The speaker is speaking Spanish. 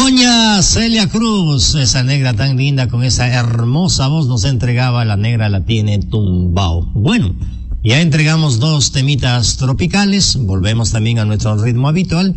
Doña Celia Cruz, esa negra tan linda con esa hermosa voz nos entregaba, la negra la tiene tumbao. Bueno, ya entregamos 2 temitas tropicales, volvemos también a nuestro ritmo habitual.